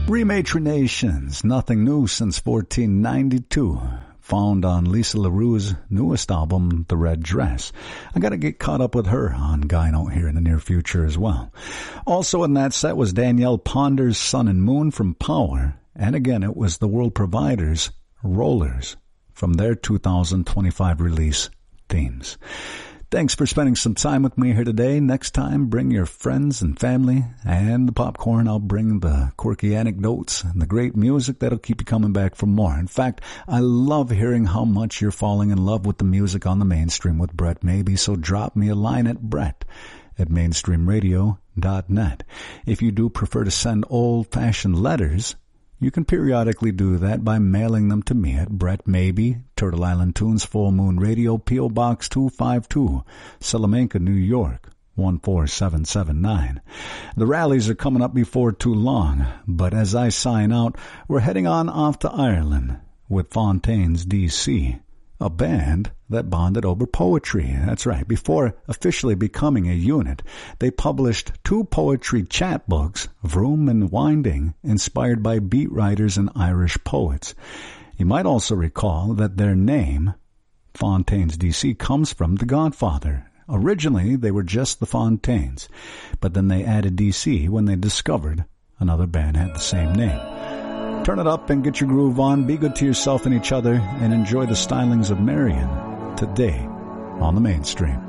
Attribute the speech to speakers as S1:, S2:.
S1: Rematrinations, nothing new since 1492. Found on Lisa LaRue's newest album, The Red Dress. I gotta get caught up with her on Guy Note here in the near future as well. Also in that set was Danielle Ponder's Sun and Moon from Power. And again, it was the World Providers, Rollers, from their 2025 release, Themes. Thanks for spending some time with me here today. Next time, bring your friends and family and the popcorn. I'll bring the quirky anecdotes and the great music that'll keep you coming back for more. In fact, I love hearing how much you're falling in love with the music on the mainstream with Brett Maybe, so drop me a line at brett@mainstreamradio.net. If you do prefer to send old-fashioned letters, you can periodically do that by mailing them to me at Brett Maybe, Turtle Island Tunes, Full Moon Radio, P.O. Box 252, Salamanca, New York, 14779. The rallies are coming up before too long, but as I sign out, we're heading on off to Ireland with Fontaines D.C., a band that bonded over poetry. That's right. Before officially becoming a unit, they published 2 poetry chapbooks, Vroom and Winding, inspired by beat writers and Irish poets. You might also recall that their name, Fontaines DC, comes from The Godfather. Originally, they were just the Fontaines, but then they added DC when they discovered another band had the same name. Turn it up and get your groove on. Be good to yourself and each other, and enjoy the stylings of Marion today on the mainstream.